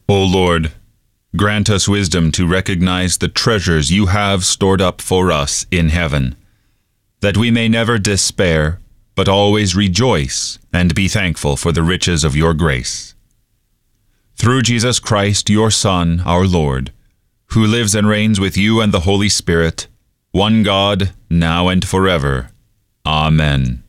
O Lord, grant us wisdom to recognize the treasures you have stored up for us in heaven, that we may never despair, but always rejoice and be thankful for the riches of your grace. Through Jesus Christ, your Son, our Lord, who lives and reigns with you and the Holy Spirit, one God, now and forever. Amen.